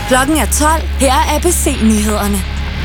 Klokken er 12. Her er ABC-nyhederne.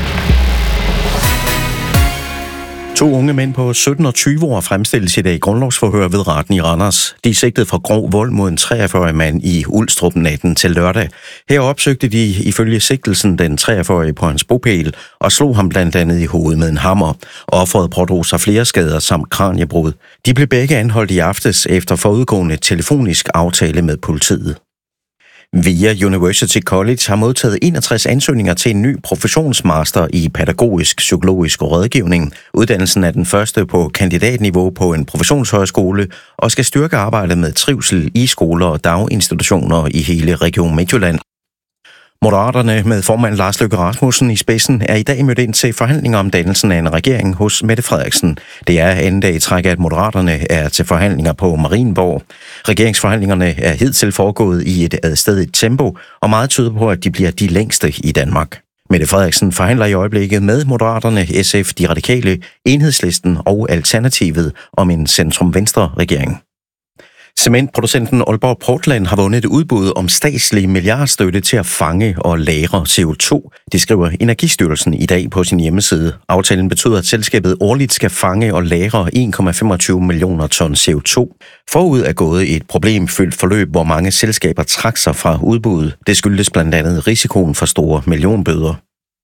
2 unge mænd på 17 og 20 år fremstilles i dag i grundlovsforhør ved retten i Randers. De er sigtet for grov vold mod en 43-årig mand i Ulstrup natten til lørdag. Her opsøgte de ifølge sigtelsen den 43-årige på hans bopæl og slog ham blandt andet i hovedet med en hammer. Offeret pådrog sig flere skader samt kraniebrud. De blev begge anholdt i aftes efter forudgående telefonisk aftale med politiet. VIA University College har modtaget 61 ansøgninger til en ny professionsmaster i pædagogisk psykologisk rådgivning. Uddannelsen er den første på kandidatniveau på en professionshøjskole og skal styrke arbejdet med trivsel i skoler og daginstitutioner i hele Region Midtjylland. Moderaterne med formand Lars Løkke Rasmussen i spidsen er i dag mødt ind til forhandlinger om dannelsen af en regering hos Mette Frederiksen. Det er anden dag i træk, at Moderaterne er til forhandlinger på Marienborg. Regeringsforhandlingerne er hidtil foregået i et adstædigt tempo, og meget tyder på, at de bliver de længste i Danmark. Mette Frederiksen forhandler i øjeblikket med Moderaterne, SF, De Radikale, Enhedslisten og Alternativet om en centrum-venstre-regering. Cementproducenten Aalborg Portland har vundet et udbud om statslig milliardstøtte til at fange og lagre CO2. Det skriver Energistyrelsen i dag på sin hjemmeside. Aftalen betyder, at selskabet årligt skal fange og lagre 1,25 millioner ton CO2. Forud er gået et problemfyldt forløb, hvor mange selskaber trak sig fra udbuddet. Det skyldes blandt andet risikoen for store millionbøder.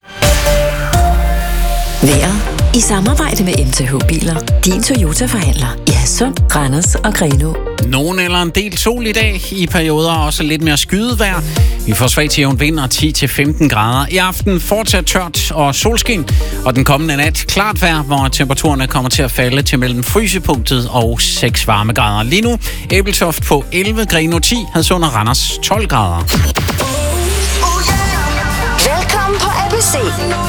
Vejret i samarbejde med MTH Biler. Din Toyota-forhandler i Hadsund, Randers og Grenaa. Nogen eller en del sol i dag, i perioder også lidt mere skydevejr. Vi får svag til jævn vind og 10-15 grader. I aften fortsat tørt og solskin, og den kommende nat klart vejr, hvor temperaturerne kommer til at falde til mellem frysepunktet og 6 varmegrader. Lige nu Ebeltoft på 11, Grenaa 10, Hadsund og Randers 12 grader. Velkommen på ABC.